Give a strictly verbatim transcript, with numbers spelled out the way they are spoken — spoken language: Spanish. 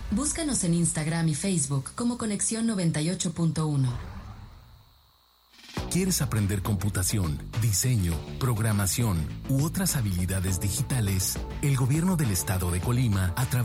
Búscanos en Instagram y Facebook como Conexión noventa y ocho punto uno. ¿Quieres aprender computación, diseño, programación u otras habilidades digitales? El Gobierno del Estado de Colima, a través